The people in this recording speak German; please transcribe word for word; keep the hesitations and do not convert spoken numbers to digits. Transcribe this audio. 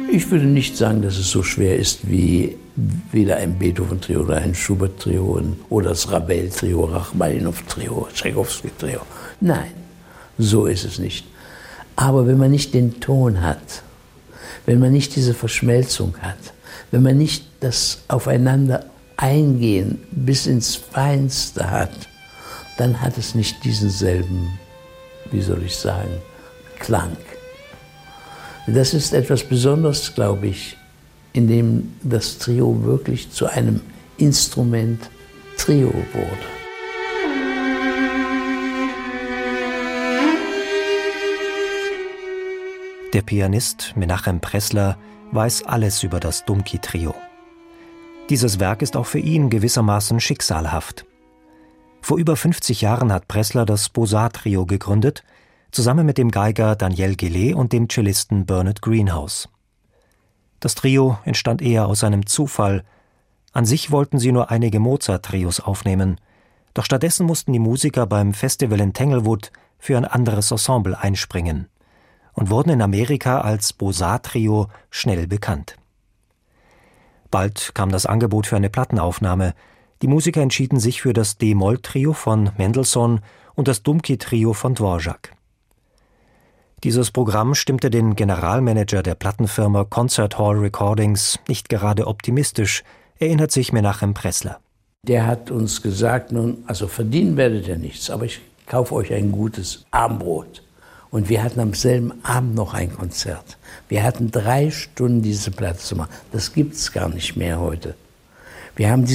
Ich würde nicht sagen, dass es so schwer ist wie weder ein Beethoven-Trio oder ein Schubert-Trio oder das Ravel-Trio, Rachmaninow-Trio, Tchaikovsky-Trio. Nein, so ist es nicht. Aber wenn man nicht den Ton hat, wenn man nicht diese Verschmelzung hat, wenn man nicht das Aufeinander eingehen bis ins Feinste hat, dann hat es nicht diesen selben, wie soll ich sagen, Klang. Das ist etwas Besonderes, glaube ich, in dem das Trio wirklich zu einem Instrument Trio wurde. Der Pianist Menachem Pressler weiß alles über das Dumki-Trio. Dieses Werk ist auch für ihn gewissermaßen schicksalhaft. Vor über fünfzig Jahren hat Pressler das Beaux-Arts-Trio gegründet, zusammen mit dem Geiger Daniel Gillet und dem Cellisten Bernard Greenhouse. Das Trio entstand eher aus einem Zufall. An sich wollten sie nur einige Mozart-Trios aufnehmen, doch stattdessen mussten die Musiker beim Festival in Tanglewood für ein anderes Ensemble einspringen und wurden in Amerika als Beaux-Arts-Trio schnell bekannt. Bald kam das Angebot für eine Plattenaufnahme. Die Musiker entschieden sich für das D-Moll-Trio von Mendelssohn und das Dumki-Trio von Dvorak. Dieses Programm stimmte den Generalmanager der Plattenfirma Concert Hall Recordings nicht gerade optimistisch, erinnert sich Menachem Pressler. Der hat uns gesagt, nun, also verdienen werdet ihr nichts, aber ich kaufe euch ein gutes Abendbrot. Und wir hatten am selben Abend noch ein Konzert. Wir hatten drei Stunden diese Platte zu machen. Das gibt's gar nicht mehr heute. Wir haben